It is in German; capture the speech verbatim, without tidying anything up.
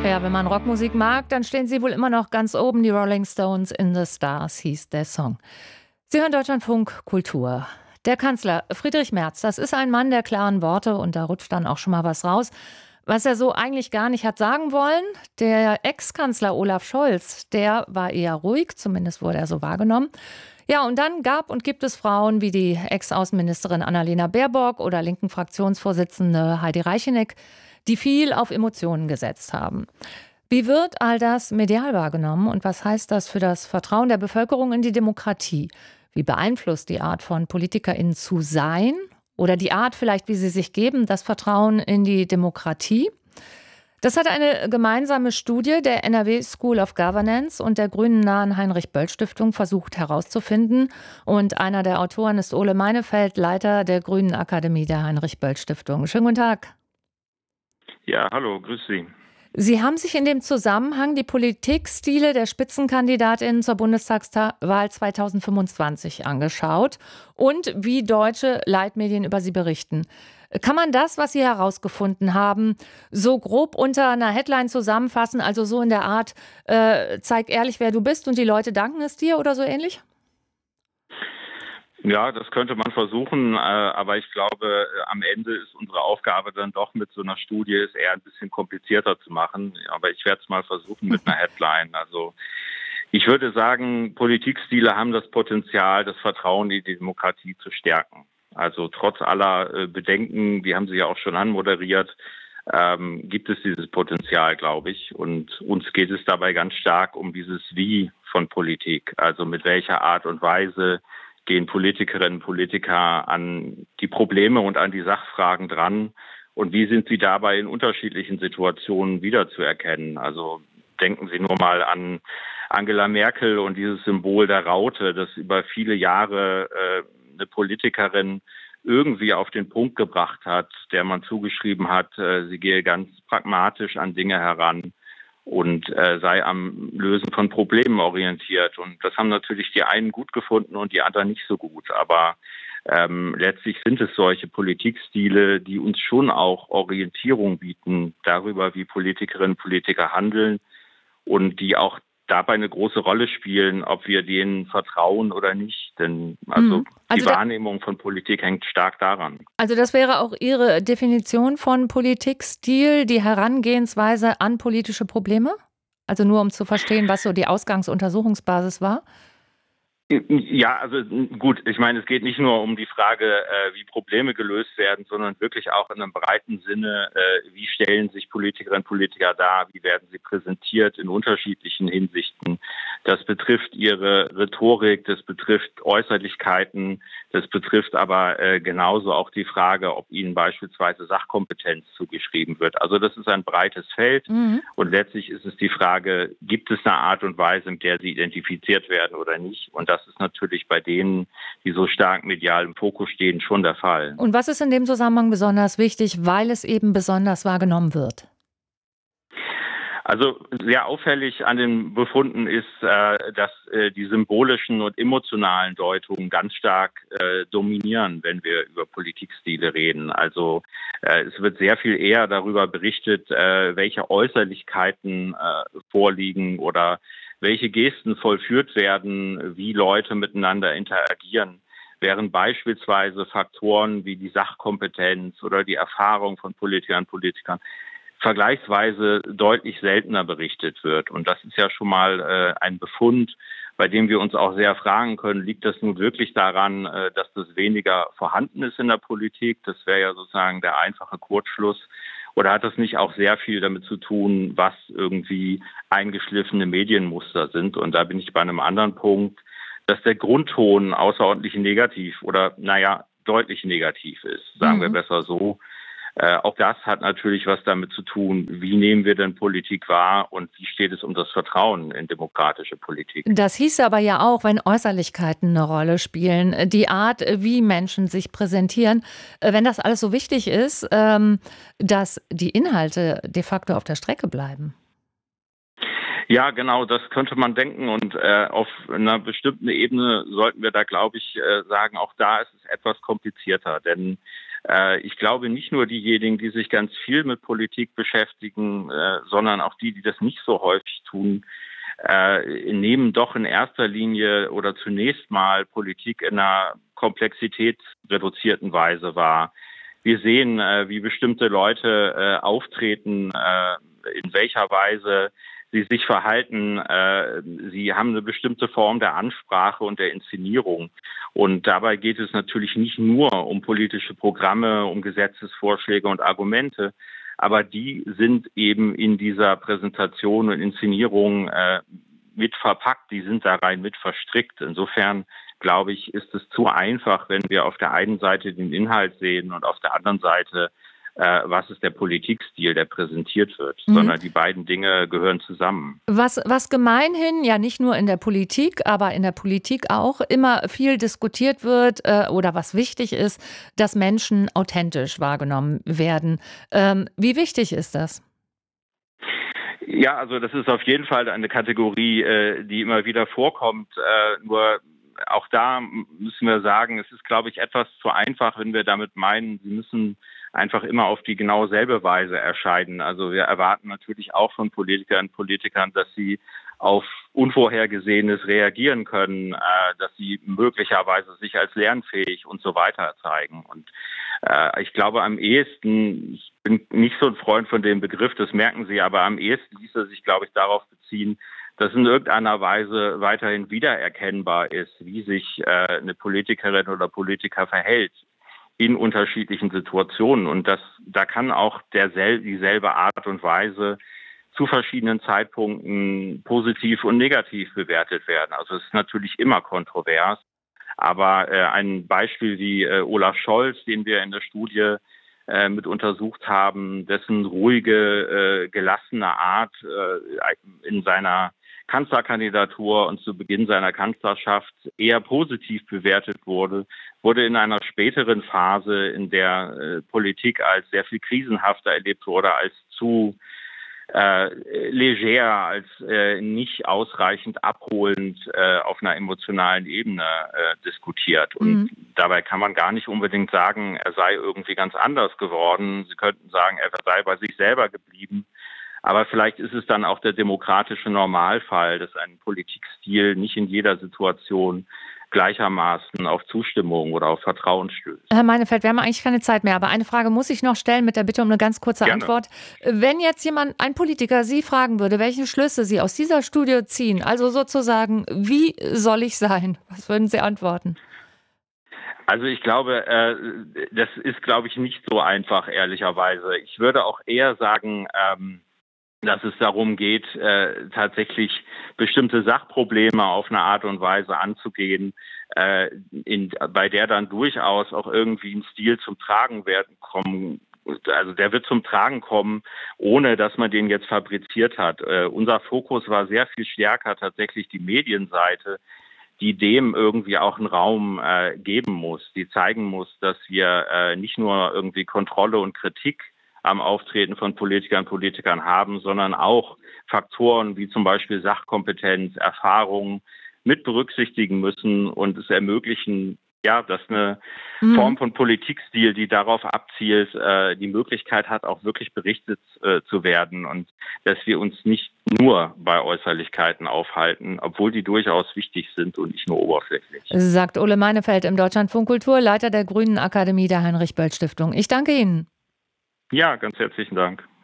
Ja, wenn man Rockmusik mag, dann stehen sie wohl immer noch ganz oben. Die Rolling Stones in the Stars hieß der Song. Sie hören Deutschlandfunk Kultur. Der Kanzler Friedrich Merz, das ist ein Mann der klaren Worte und da rutscht dann auch schon mal was raus, was er so eigentlich gar nicht hat sagen wollen. Der Ex-Kanzler Olaf Scholz, der war eher ruhig, zumindest wurde er so wahrgenommen. Ja, und dann gab und gibt es Frauen wie die Ex-Außenministerin Annalena Baerbock oder linken Fraktionsvorsitzende Heidi Reicheneck, die viel auf Emotionen gesetzt haben. Wie wird all das medial wahrgenommen und was heißt das für das Vertrauen der Bevölkerung in die Demokratie? Wie beeinflusst die Art von PolitikerInnen zu sein oder die Art vielleicht, wie sie sich geben, das Vertrauen in die Demokratie? Das hat eine gemeinsame Studie der N R W School of Governance und der grünen-nahen Heinrich-Böll-Stiftung versucht herauszufinden. Und einer der Autoren ist Ole Meinefeld, Leiter der Grünen Akademie der Heinrich-Böll-Stiftung. Schönen guten Tag. Ja, hallo, grüß Sie. Sie haben sich in dem Zusammenhang die Politikstile der Spitzenkandidatinnen zur Bundestagswahl zweitausendfünfundzwanzig angeschaut und wie deutsche Leitmedien über sie berichten. Kann man das, was Sie herausgefunden haben, so grob unter einer Headline zusammenfassen, also so in der Art, äh, zeig ehrlich, wer du bist und die Leute danken es dir oder so ähnlich? Ja, das könnte man versuchen, äh, aber ich glaube, äh, am Ende ist unsere Aufgabe dann doch mit so einer Studie es eher ein bisschen komplizierter zu machen. Aber ich werde es mal versuchen mit einer Headline. Also ich würde sagen, Politikstile haben das Potenzial, das Vertrauen in die Demokratie zu stärken. Also trotz aller äh, Bedenken, die haben Sie ja auch schon anmoderiert, ähm, gibt es dieses Potenzial, glaube ich. Und uns geht es dabei ganz stark um dieses Wie von Politik. Also mit welcher Art und Weise gehen Politikerinnen und Politiker an die Probleme und an die Sachfragen dran und wie sind sie dabei in unterschiedlichen Situationen wiederzuerkennen. Also denken Sie nur mal an Angela Merkel und dieses Symbol der Raute, das über viele Jahre äh, eine Politikerin irgendwie auf den Punkt gebracht hat, der man zugeschrieben hat, äh, sie gehe ganz pragmatisch an Dinge heran und äh, sei am Lösen von Problemen orientiert. Und das haben natürlich die einen gut gefunden und die anderen nicht so gut. Aber ähm, letztlich sind es solche Politikstile, die uns schon auch Orientierung bieten darüber, wie Politikerinnen und Politiker handeln und die auch dabei eine große Rolle spielen, ob wir denen vertrauen oder nicht. Denn also, mhm. also die Wahrnehmung von Politik hängt stark daran. Also das wäre auch Ihre Definition von Politikstil, die Herangehensweise an politische Probleme? Also nur um zu verstehen, was so die Ausgangsuntersuchungsbasis war? Ja, also gut, ich meine, es geht nicht nur um die Frage, äh, wie Probleme gelöst werden, sondern wirklich auch in einem breiten Sinne, äh, wie stellen sich Politikerinnen und Politiker dar, wie werden sie präsentiert in unterschiedlichen Hinsichten. Das betrifft ihre Rhetorik, das betrifft Äußerlichkeiten, das betrifft aber äh, genauso auch die Frage, ob ihnen beispielsweise Sachkompetenz zugeschrieben wird. Also das ist ein breites Feld mhm. und letztlich ist es die Frage, gibt es eine Art und Weise, mit der sie identifiziert werden oder nicht? Und das ist natürlich bei denen, die so stark medial im Fokus stehen, schon der Fall. Und was ist in dem Zusammenhang besonders wichtig, weil es eben besonders wahrgenommen wird? Also sehr auffällig an den Befunden ist, äh, dass äh, die symbolischen und emotionalen Deutungen ganz stark äh, dominieren, wenn wir über Politikstile reden. Also äh, es wird sehr viel eher darüber berichtet, äh, welche Äußerlichkeiten äh, vorliegen oder welche Gesten vollführt werden, wie Leute miteinander interagieren, während beispielsweise Faktoren wie die Sachkompetenz oder die Erfahrung von Politikern und Politikern vergleichsweise deutlich seltener berichtet wird. Und das ist ja schon mal äh, ein Befund, bei dem wir uns auch sehr fragen können, liegt das nun wirklich daran, äh, dass das weniger vorhanden ist in der Politik? Das wäre ja sozusagen der einfache Kurzschluss. Oder hat das nicht auch sehr viel damit zu tun, was irgendwie eingeschliffene Medienmuster sind? Und da bin ich bei einem anderen Punkt, dass der Grundton außerordentlich negativ oder, naja, deutlich negativ ist, sagen mhm. wir besser so. Äh, auch das hat natürlich was damit zu tun, wie nehmen wir denn Politik wahr und wie steht es um das Vertrauen in demokratische Politik. Das hieß aber ja auch, wenn Äußerlichkeiten eine Rolle spielen, die Art, wie Menschen sich präsentieren, wenn das alles so wichtig ist, ähm, dass die Inhalte de facto auf der Strecke bleiben. Ja, genau, das könnte man denken und äh, auf einer bestimmten Ebene sollten wir da, glaube ich, äh, sagen, auch da ist es etwas komplizierter, denn Äh, ich glaube, nicht nur diejenigen, die sich ganz viel mit Politik beschäftigen, äh, sondern auch die, die das nicht so häufig tun, äh, nehmen doch in erster Linie oder zunächst mal Politik in einer komplexitätsreduzierten Weise wahr. Wir sehen, äh, wie bestimmte Leute äh, auftreten, äh, in welcher Weise sie sich verhalten. Äh, sie haben eine bestimmte Form der Ansprache und der Inszenierung. Und dabei geht es natürlich nicht nur um politische Programme, um Gesetzesvorschläge und Argumente, aber die sind eben in dieser Präsentation und Inszenierung äh, mit verpackt, die sind da rein mit verstrickt. Insofern glaube ich, ist es zu einfach, wenn wir auf der einen Seite den Inhalt sehen und auf der anderen Seite, äh, was ist der Politikstil, der präsentiert wird, mhm. sondern die beiden Dinge gehören zusammen. Was, was gemeinhin, ja nicht nur in der Politik, aber in der Politik auch immer viel diskutiert wird äh, oder was wichtig ist, dass Menschen authentisch wahrgenommen werden. Ähm, wie wichtig ist das? Ja, also das ist auf jeden Fall eine Kategorie, äh, die immer wieder vorkommt. Äh, nur auch da müssen wir sagen, es ist, glaube ich, etwas zu einfach, wenn wir damit meinen, sie müssen einfach immer auf die genau selbe Weise erscheinen. Also wir erwarten natürlich auch von Politikern und Politikern, dass sie auf Unvorhergesehenes reagieren können, äh, dass sie möglicherweise sich als lernfähig und so weiter zeigen. Und äh, ich glaube am ehesten, ich bin nicht so ein Freund von dem Begriff, das merken Sie, aber am ehesten ließ er sich, glaube ich, darauf beziehen, dass in irgendeiner Weise weiterhin wiedererkennbar ist, wie sich äh, eine Politikerin oder Politiker verhält in unterschiedlichen Situationen. Und das, da kann auch dersel- dieselbe Art und Weise zu verschiedenen Zeitpunkten positiv und negativ bewertet werden. Also es ist natürlich immer kontrovers. Aber äh, ein Beispiel wie äh, Olaf Scholz, den wir in der Studie äh, mit untersucht haben, dessen ruhige, äh, gelassene Art äh, in seiner Kanzlerkandidatur und zu Beginn seiner Kanzlerschaft eher positiv bewertet wurde, wurde in einer späteren Phase, in der äh, Politik als sehr viel krisenhafter erlebt wurde, als zu äh, leger, als äh, nicht ausreichend abholend äh, auf einer emotionalen Ebene äh, diskutiert. Und mhm. dabei kann man gar nicht unbedingt sagen, er sei irgendwie ganz anders geworden. Sie könnten sagen, er sei bei sich selber geblieben. Aber vielleicht ist es dann auch der demokratische Normalfall, dass ein Politikstil nicht in jeder Situation gleichermaßen auf Zustimmung oder auf Vertrauen stößt. Herr Meinefeld, wir haben eigentlich keine Zeit mehr, aber eine Frage muss ich noch stellen mit der Bitte um eine ganz kurze Gerne. Antwort. Wenn jetzt jemand, ein Politiker, Sie fragen würde, welche Schlüsse Sie aus dieser Studie ziehen, also sozusagen, wie soll ich sein? Was würden Sie antworten? Also ich glaube, äh, das ist, glaube ich, nicht so einfach, ehrlicherweise. Ich würde auch eher sagen, ähm, dass es darum geht, äh, tatsächlich bestimmte Sachprobleme auf eine Art und Weise anzugehen, äh, in, bei der dann durchaus auch irgendwie ein Stil zum Tragen werden kommen. Also der wird zum Tragen kommen, ohne dass man den jetzt fabriziert hat. Äh, unser Fokus war sehr viel stärker tatsächlich die Medienseite, die dem irgendwie auch einen Raum äh, geben muss, die zeigen muss, dass wir äh, nicht nur irgendwie Kontrolle und Kritik am Auftreten von Politikern und Politikern haben, sondern auch Faktoren wie zum Beispiel Sachkompetenz, Erfahrung mit berücksichtigen müssen und es ermöglichen, ja, dass eine mhm. Form von Politikstil, die darauf abzielt, äh, die Möglichkeit hat, auch wirklich berichtet äh, zu werden und dass wir uns nicht nur bei Äußerlichkeiten aufhalten, obwohl die durchaus wichtig sind und nicht nur oberflächlich. Sagt Ole Meinefeld im Deutschlandfunk Kultur, Leiter der Grünen Akademie der Heinrich-Böll-Stiftung. Ich danke Ihnen. Ja, ganz herzlichen Dank.